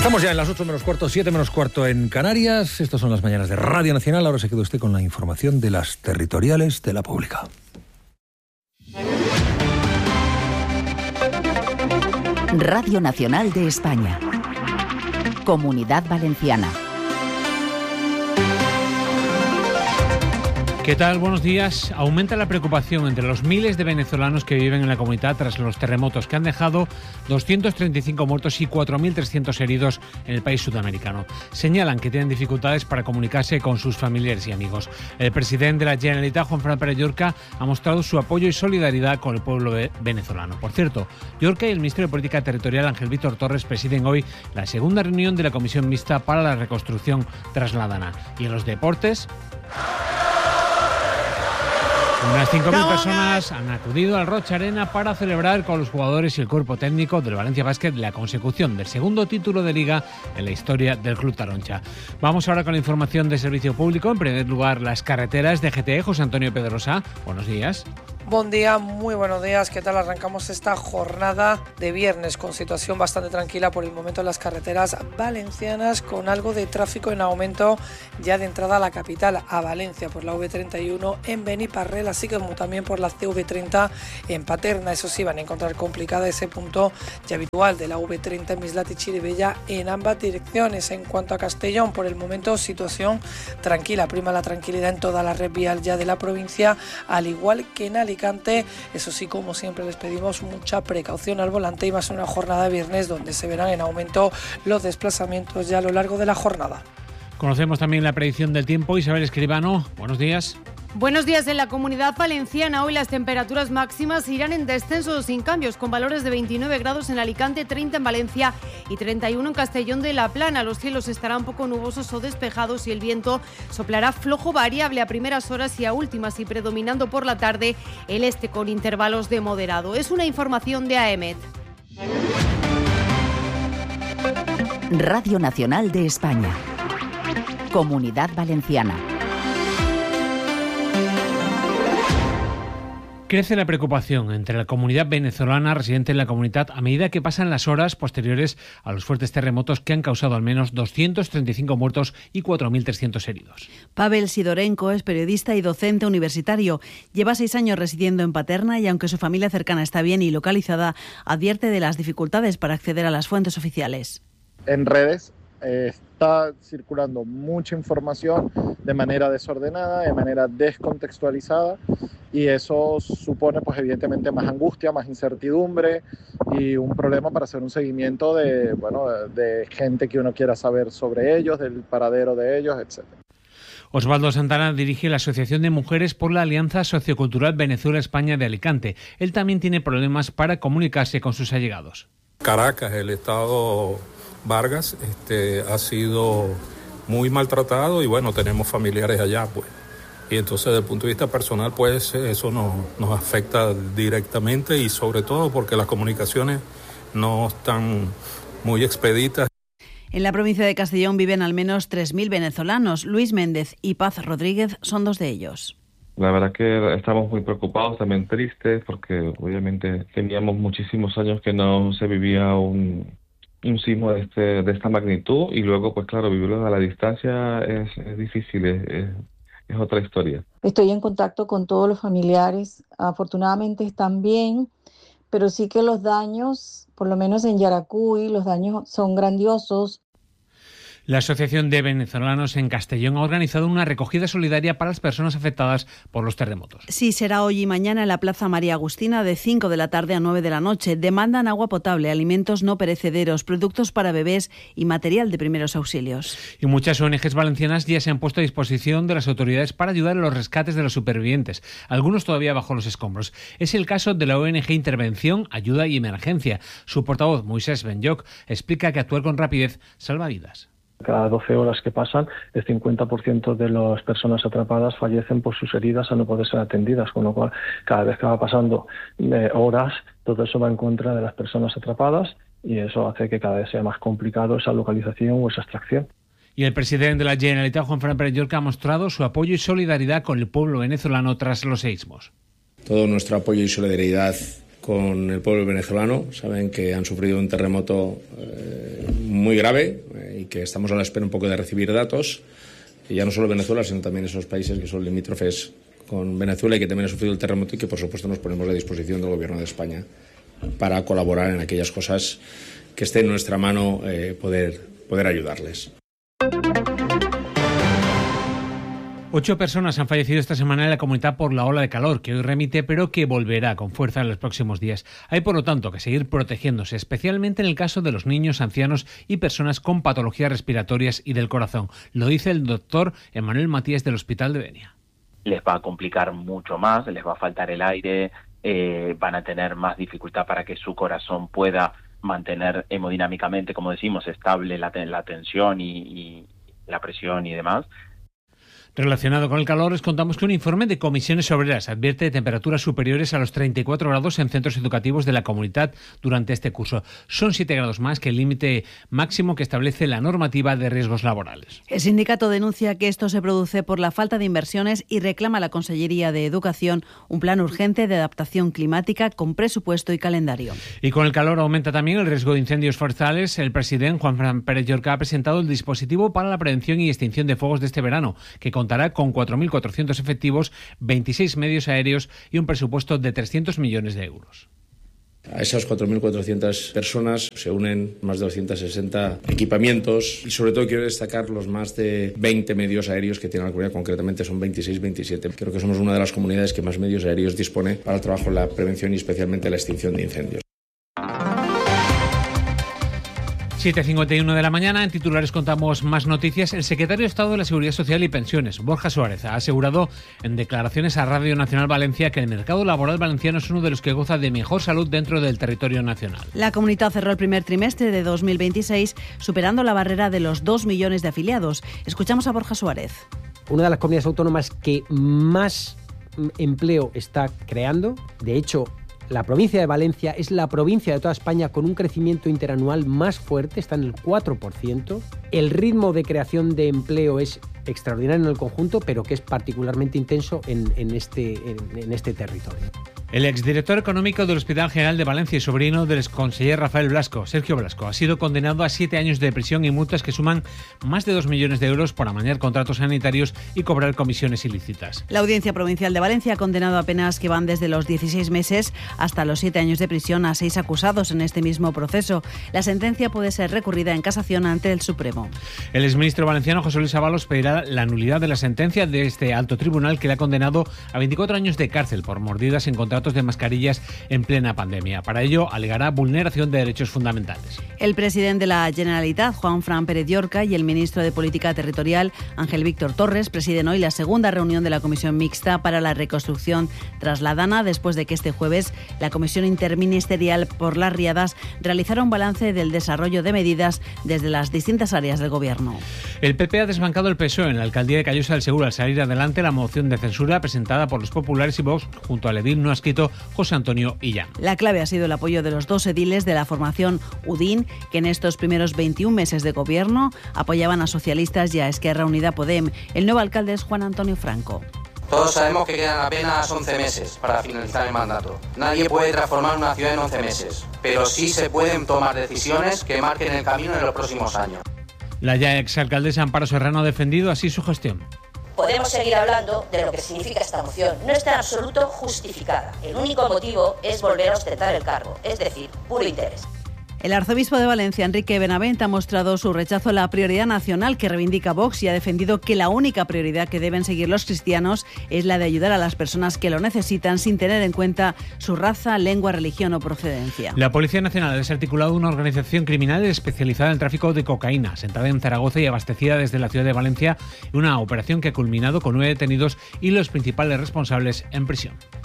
Estamos ya en las 8 menos cuarto, 7 menos cuarto en Canarias. Estas son las mañanas de Radio Nacional. Ahora se queda usted con la información de las territoriales de la pública. Radio Nacional de España. Comunidad Valenciana. ¿Qué tal? Buenos días. Aumenta la preocupación entre los miles de venezolanos que viven en la comunidad tras los terremotos que han dejado 235 muertos y 4.300 heridos en el país sudamericano. Señalan que tienen dificultades para comunicarse con sus familiares y amigos. El presidente de la Generalitat, Juan Fran Pérez Llorca, ha mostrado su apoyo y solidaridad con el pueblo venezolano. Por cierto, Llorca y el ministro de Política Territorial, Ángel Víctor Torres, presiden hoy la segunda reunión de la Comisión Mixta para la Reconstrucción tras la Dana. Y en los deportes, unas 5.000 personas han acudido al Rocha Arena para celebrar con los jugadores y el cuerpo técnico del Valencia Basket la consecución del segundo título de Liga en la historia del Club Taroncha. Vamos ahora con la información de servicio público. En primer lugar, las carreteras de GTE. José Antonio Pedrosa, buenos días. Buen día, muy buenos días. ¿Qué tal? Arrancamos esta jornada de viernes con situación bastante tranquila por el momento en las carreteras valencianas, con algo de tráfico en aumento ya de entrada a la capital, a Valencia, por la V31 en Beniparrell, así como también por la CV30 en Paterna. Eso sí, van a encontrar complicada ese punto ya habitual de la V30 en Mislata y Chirivella en ambas direcciones. En cuanto a Castellón, por el momento situación tranquila, prima la tranquilidad en toda la red vial ya de la provincia, al igual que en Alicante. Eso sí, como siempre, les pedimos mucha precaución al volante y más en una jornada de viernes donde se verán en aumento los desplazamientos ya a lo largo de la jornada. Conocemos también la predicción del tiempo. Isabel Escribano, buenos días. Buenos días. En la Comunidad Valenciana hoy las temperaturas máximas irán en descenso sin cambios, con valores de 29 grados en Alicante, 30 en Valencia y 31 en Castellón de la Plana. Los cielos estarán poco nubosos o despejados y el viento soplará flojo variable a primeras horas y a últimas, y predominando por la tarde el este con intervalos de moderado. Es una información de AEMET. Radio Nacional de España. Comunidad Valenciana. Crece la preocupación entre la comunidad venezolana residente en la comunidad a medida que pasan las horas posteriores a los fuertes terremotos que han causado al menos 235 muertos y 4.300 heridos. Pavel Sidorenko es periodista y docente universitario. Lleva 6 años residiendo en Paterna y, aunque su familia cercana está bien y localizada, advierte de las dificultades para acceder a las fuentes oficiales. En redes está circulando mucha información de manera desordenada, de manera descontextualizada, y eso supone pues evidentemente más angustia, más incertidumbre y un problema para hacer un seguimiento de gente que uno quiera saber sobre ellos, del paradero de ellos, etc. Osvaldo Santana dirige la Asociación de Mujeres por la Alianza Sociocultural Venezuela-España de Alicante. Él también tiene problemas para comunicarse con sus allegados. Caracas, el estado Vargas, ha sido muy maltratado y bueno, tenemos familiares allá, pues. Y entonces desde el punto de vista personal, pues eso nos afecta directamente, y sobre todo porque las comunicaciones no están muy expeditas. En la provincia de Castellón viven al menos 3.000 venezolanos. Luis Méndez y Paz Rodríguez son 2 de ellos. La verdad que estamos muy preocupados, también tristes, porque obviamente teníamos muchísimos años que no se vivía un sismo de esta magnitud, y luego, pues claro, vivirlo a la distancia es difícil, es otra historia. Estoy en contacto con todos los familiares, afortunadamente están bien, pero sí que los daños, por lo menos en Yaracuy, los daños son grandiosos. La Asociación de Venezolanos en Castellón ha organizado una recogida solidaria para las personas afectadas por los terremotos. Sí, será hoy y mañana en la Plaza María Agustina de 5 de la tarde a 9 de la noche. Demandan agua potable, alimentos no perecederos, productos para bebés y material de primeros auxilios. Y muchas ONGs valencianas ya se han puesto a disposición de las autoridades para ayudar en los rescates de los supervivientes, algunos todavía bajo los escombros. Es el caso de la ONG Intervención, Ayuda y Emergencia. Su portavoz, Moisés Benyoc, explica que actuar con rapidez salva vidas. Cada 12 horas que pasan, el 50% de las personas atrapadas fallecen por sus heridas al no poder ser atendidas, con lo cual cada vez que va pasando horas, todo eso va en contra de las personas atrapadas, y eso hace que cada vez sea más complicado esa localización o esa extracción. Y el presidente de la Generalitat, Juan Fran Pérez Llorca, ha mostrado su apoyo y solidaridad con el pueblo venezolano tras los seísmos. Todo nuestro apoyo y solidaridad con el pueblo venezolano. Saben que han sufrido un terremoto muy grave y que estamos a la espera un poco de recibir datos, y ya no solo Venezuela, sino también esos países que son limítrofes con Venezuela y que también han sufrido el terremoto, y que por supuesto nos ponemos a disposición del Gobierno de España para colaborar en aquellas cosas que esté en nuestra mano, poder ayudarles. 8 personas han fallecido esta semana en la comunidad por la ola de calor que hoy remite, pero que volverá con fuerza en los próximos días. Hay, por lo tanto, que seguir protegiéndose, especialmente en el caso de los niños, ancianos y personas con patologías respiratorias y del corazón. Lo dice el doctor Emmanuel Matías del Hospital de Denia. Les va a complicar mucho más, les va a faltar el aire, van a tener más dificultad para que su corazón pueda mantener hemodinámicamente, como decimos, estable la tensión y la presión y demás. Relacionado con el calor, les contamos que un informe de Comisiones Obreras advierte de temperaturas superiores a los 34 grados en centros educativos de la comunidad durante este curso. Son 7 grados más que el límite máximo que establece la normativa de riesgos laborales. El sindicato denuncia que esto se produce por la falta de inversiones y reclama a la Consellería de Educación un plan urgente de adaptación climática con presupuesto y calendario. Y con el calor aumenta también el riesgo de incendios forestales. El presidente Juan Pérez Llorca ha presentado el dispositivo para la prevención y extinción de fuegos de este verano, que contará con 4.400 efectivos, 26 medios aéreos y un presupuesto de 300 millones de euros. A esas 4.400 personas se unen más de 260 equipamientos, y sobre todo quiero destacar los más de 20 medios aéreos que tiene la comunidad, concretamente son 27. Creo que somos una de las comunidades que más medios aéreos dispone para el trabajo en la prevención y especialmente la extinción de incendios. 7:51 de la mañana. En titulares contamos más noticias. El secretario de Estado de la Seguridad Social y Pensiones, Borja Suárez, ha asegurado en declaraciones a Radio Nacional Valencia que el mercado laboral valenciano es uno de los que goza de mejor salud dentro del territorio nacional. La comunidad cerró el primer trimestre de 2026 superando la barrera de los 2 millones de afiliados. Escuchamos a Borja Suárez. Una de las comunidades autónomas que más empleo está creando, de hecho, la provincia de Valencia es la provincia de toda España con un crecimiento interanual más fuerte, está en el 4%. El ritmo de creación de empleo es extraordinario en el conjunto, pero que es particularmente intenso en este territorio. El exdirector económico del Hospital General de Valencia y sobrino del exconseller Rafael Blasco, Sergio Blasco, ha sido condenado a 7 años de prisión y multas que suman más de 2 millones de euros por amañar contratos sanitarios y cobrar comisiones ilícitas. La Audiencia Provincial de Valencia ha condenado a penas que van desde los 16 meses hasta los 7 años de prisión a 6 acusados en este mismo proceso. La sentencia puede ser recurrida en casación ante el Supremo. El exministro valenciano José Luis Ábalos pedirá la nulidad de la sentencia de este alto tribunal que le ha condenado a 24 años de cárcel por mordidas en contratos de mascarillas en plena pandemia. Para ello, alegará vulneración de derechos fundamentales. El presidente de la Generalitat, Juan Pérez Llorca, y el ministro de Política Territorial, Ángel Víctor Torres, presiden hoy la segunda reunión de la Comisión Mixta para la Reconstrucción tras la Dana, después de que este jueves la Comisión Interministerial por las Riadas realizara un balance del desarrollo de medidas desde las distintas áreas del Gobierno. El PP ha desbancado el PSOE en la alcaldía de Callosa del Segura al salir adelante la moción de censura presentada por los populares y Vox junto al edil no adscrito José Antonio Illán. La clave ha sido el apoyo de los 2 ediles de la formación UDIN, que en estos primeros 21 meses de gobierno apoyaban a socialistas y a Esquerra Unida Podem. El nuevo alcalde es Juan Antonio Franco. Todos sabemos que quedan apenas 11 meses para finalizar el mandato. Nadie puede transformar una ciudad en 11 meses, pero sí se pueden tomar decisiones que marquen el camino en los próximos años. La ya exalcaldesa Amparo Serrano ha defendido así su gestión. Podemos seguir hablando de lo que significa esta moción. No está en absoluto justificada. El único motivo es volver a ostentar el cargo, es decir, puro interés. El arzobispo de Valencia, Enrique Benavent, ha mostrado su rechazo a la prioridad nacional que reivindica Vox y ha defendido que la única prioridad que deben seguir los cristianos es la de ayudar a las personas que lo necesitan sin tener en cuenta su raza, lengua, religión o procedencia. La Policía Nacional ha desarticulado una organización criminal especializada en el tráfico de cocaína, sentada en Zaragoza y abastecida desde la ciudad de Valencia, una operación que ha culminado con 9 detenidos y los principales responsables en prisión.